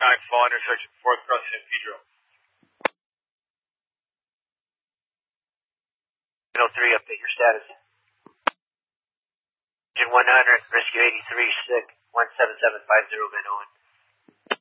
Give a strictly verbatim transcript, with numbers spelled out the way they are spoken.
nine, fall intersection, fourth cross San Pedro. oh three, update your status. Engine one hundred, rescue eighty-three, sick, one seven seven five zero, Van Owen.